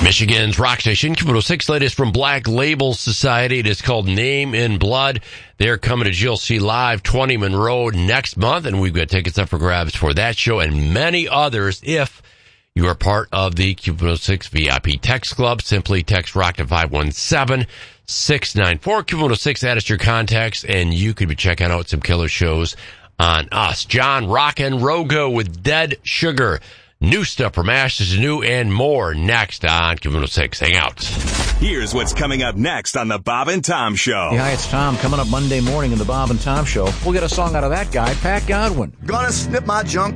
Michigan's rock station, Q106, latest from Black Label Society. It is called Name in Blood. They're coming to GLC Live, 20 Monroe next month, and we've got tickets up for grabs for that show and many others. If you are part of the Q106 VIP Text Club, simply text ROCK to 517-694 Q106. Add us your contacts, and you could be checking out some killer shows on us. John Rockin' Rogo with Dead Sugar. New stuff from Ashes to New and more next on Q106. Hang out. Here's what's coming up next on the Bob and Tom Show. Yeah, hi, it's Tom. Coming up Monday morning in the Bob and Tom Show, we'll get a song out of that guy, Pat Godwin. Gonna snip my junk